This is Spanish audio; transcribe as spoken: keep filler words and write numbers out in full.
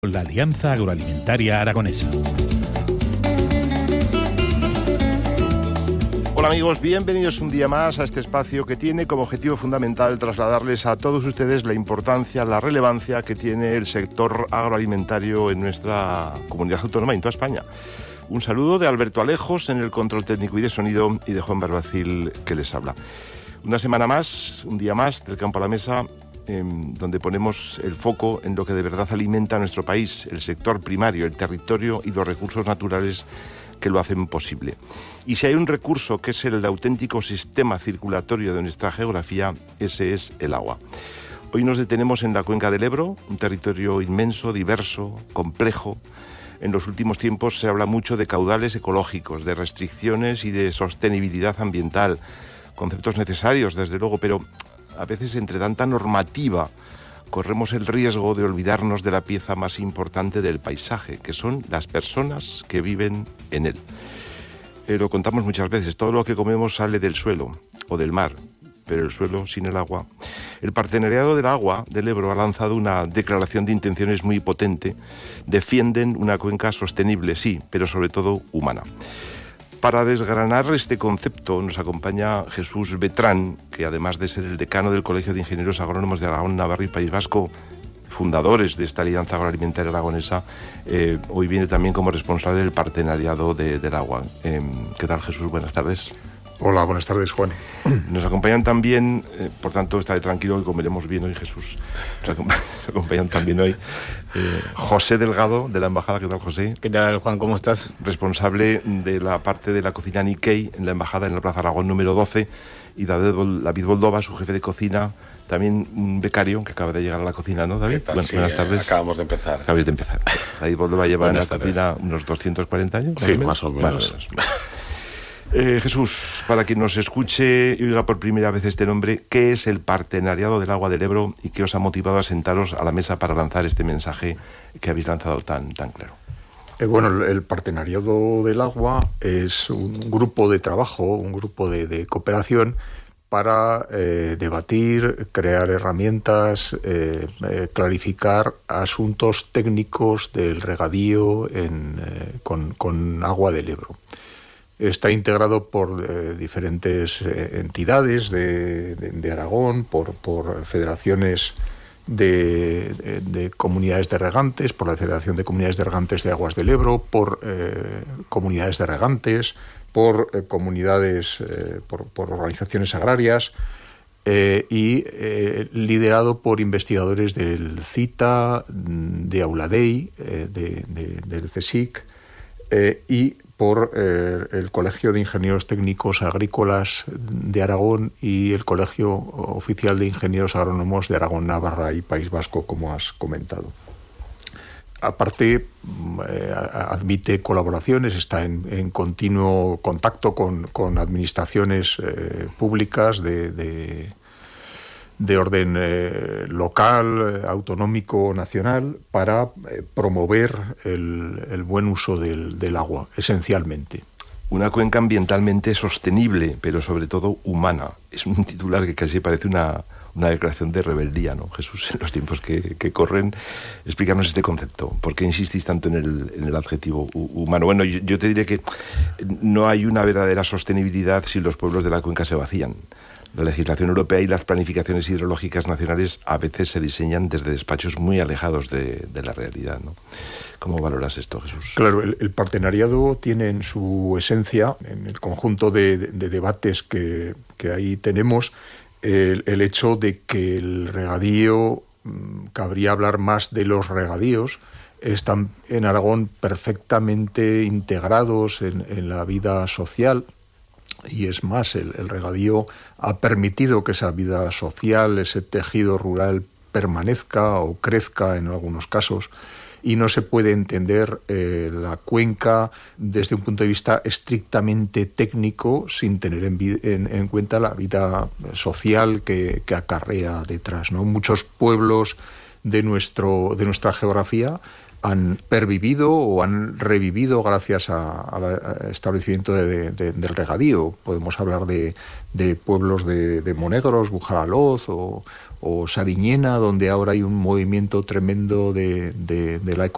La Alianza Agroalimentaria Aragonesa. Hola amigos, bienvenidos un día más a este espacio que tiene como objetivo fundamental trasladarles a todos ustedes la importancia, la relevancia que tiene el sector agroalimentario en nuestra comunidad autónoma y en toda España. Un saludo de Alberto Alejos en el control técnico y de sonido y de Juan Barbacil que les habla. Una semana más, un día más del campo a la mesa, eh, donde ponemos el foco en lo que de verdad alimenta a nuestro país, el sector primario, el territorio y los recursos naturales que lo hacen posible. Y si hay un recurso que es el auténtico sistema circulatorio de nuestra geografía, ese es el agua. Hoy nos detenemos en la cuenca del Ebro, un territorio inmenso, diverso, complejo. En los últimos tiempos se habla mucho de caudales ecológicos, de restricciones y de sostenibilidad ambiental, conceptos necesarios, desde luego, pero a veces entre tanta normativa corremos el riesgo de olvidarnos de la pieza más importante del paisaje, que son las personas que viven en él. Eh, lo contamos muchas veces, todo lo que comemos sale del suelo o del mar, pero el suelo sin el agua. El Partenariado del Agua del Ebro ha lanzado una declaración de intenciones muy potente. Defienden una cuenca sostenible, sí, pero sobre todo humana. Para desgranar este concepto nos acompaña Jesús Betrán, que además de ser el decano del Colegio de Ingenieros Agrónomos de Aragón, Navarra y País Vasco, fundadores de esta Alianza Agroalimentaria Aragonesa, eh, hoy viene también como responsable del Partenariado de, del Agua. Eh, ¿Qué tal, Jesús? Buenas tardes. Hola, buenas tardes, Juan. Nos acompañan también, eh, por tanto, está de tranquilo y comeremos bien hoy, Jesús. Nos acompañan, nos acompañan también hoy eh, José Delgado, de la Embajada. ¿Qué tal, José? ¿Qué tal, Juan? ¿Cómo estás? Responsable de la parte de la cocina Nikkei en la Embajada en la Plaza Aragón número doce, y David, David Boldova, su jefe de cocina, también un becario que acaba de llegar a la cocina, ¿no, David? ¿Qué tal? Bueno, Sí, buenas eh, tardes. Acabamos de empezar. Acabáis de empezar. David Boldova lleva Buenas en la tardes. cocina unos doscientos cuarenta años. Sí, más o menos. Más o menos. Eh, Jesús, para quien nos escuche y oiga por primera vez este nombre, ¿qué es el Partenariado del Agua del Ebro y qué os ha motivado a sentaros a la mesa para lanzar este mensaje que habéis lanzado tan, tan claro? Eh, bueno, el, el Partenariado del Agua es un grupo de trabajo, un grupo de, de cooperación para eh, debatir, crear herramientas, eh, eh, clarificar asuntos técnicos del regadío en, eh, con, con agua del Ebro. Está integrado por eh, diferentes eh, entidades de, de, de Aragón, por, por federaciones de, de, de comunidades de regantes, por la Federación de Comunidades de Regantes de Aguas del Ebro, por eh, comunidades de regantes, por eh, comunidades, eh, por, por organizaciones agrarias eh, y eh, liderado por investigadores del CITA, de Auladei, eh, de, de, del CSIC eh, y por eh, el Colegio de Ingenieros Técnicos Agrícolas de Aragón y el Colegio Oficial de Ingenieros Agrónomos de Aragón, Navarra y País Vasco, como has comentado. Aparte, eh, admite colaboraciones, está en, en continuo contacto con, con administraciones eh, públicas de, de, de orden eh, local, autonómico, nacional, para eh, promover el, el buen uso del, del agua, esencialmente. Una cuenca ambientalmente sostenible, pero sobre todo humana. Es un titular que casi parece una, una declaración de rebeldía, ¿no, Jesús? En los tiempos que, que corren, explícanos este concepto. ¿Por qué insistís tanto en el, en el adjetivo humano? Bueno, yo, yo te diré que no hay una verdadera sostenibilidad si los pueblos de la cuenca se vacían. La legislación europea y las planificaciones hidrológicas nacionales a veces se diseñan desde despachos muy alejados de, de la realidad, ¿no? ¿Cómo valoras esto, Jesús? Claro, el, el partenariado tiene en su esencia, en el conjunto de, de, de debates que, que ahí tenemos, el, el hecho de que el regadío, cabría hablar más de los regadíos, están en Aragón perfectamente integrados en, en la vida social. Y es más, el, el regadío ha permitido que esa vida social, ese tejido rural permanezca o crezca en algunos casos, y no se puede entender eh, la cuenca desde un punto de vista estrictamente técnico sin tener en, en, en cuenta la vida social que, que acarrea detrás, ¿no? Muchos pueblos de, nuestro, de nuestra geografía han pervivido o han revivido gracias al establecimiento de, de, del regadío. Podemos hablar de, de pueblos de, de Monegros, Bujaraloz o, o Sariñena, donde ahora hay un movimiento tremendo de, de, de la economía